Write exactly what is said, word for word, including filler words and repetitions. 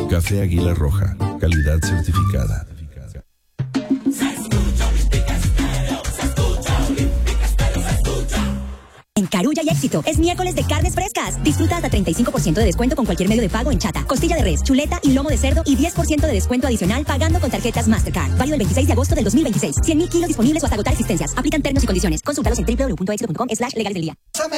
Café Águila Roja, calidad certificada. En Carulla hay éxito. Es miércoles de carnes frescas. Disfruta hasta treinta y cinco por ciento de descuento con cualquier medio de pago en chata, costilla de res, chuleta y lomo de cerdo y diez por ciento de descuento adicional pagando con tarjetas Mastercard. Válido el veintiséis de agosto del dos mil veintiséis. cien mil kilos disponibles o hasta agotar existencias. Aplican términos y condiciones. Consúltalos en w w w punto éxito punto com slash legales del día.